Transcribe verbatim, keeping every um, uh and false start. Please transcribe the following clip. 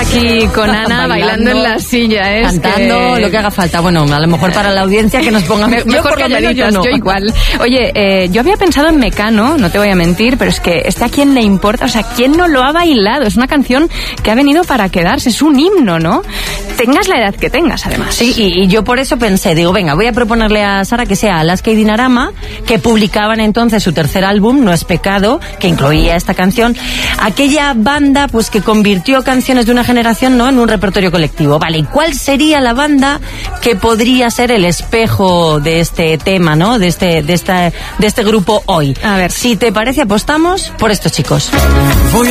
aquí con Ana bailando, bailando en la silla, ¿eh? Cantando, que... lo que haga falta. Bueno, a lo mejor para la audiencia que nos pongan... Me, mejor calladitas, yo, no. yo igual. Oye, eh, yo había pensado en Mecano, no te voy a mentir, pero es que este a quién le importa, o sea, ¿quién no lo ha bailado? Es una canción que ha venido para quedarse, es un himno, ¿no? Tengas la edad que tengas, además. Sí, y, y yo por eso pensé, digo, venga, voy a proponerle a Sara que sea Alaska y Dinarama, que publicaban entonces su tercer álbum, No es pecado, que incluía esta canción, aquella banda pues que convirtió canciones de una generación, ¿no?, en un repertorio colectivo. Vale, ¿y cuál sería la banda que podría ser el espejo de este tema, ¿no?, de este de esta de este grupo hoy? A ver, si te parece, apostamos por estos chicos. Voy